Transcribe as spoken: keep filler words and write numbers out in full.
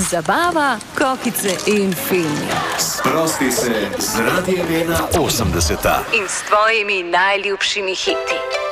zabava, kokice in filmi. Sprosti se z Radiem ena osemdeseta in s tvojimi najljubšimi hiti.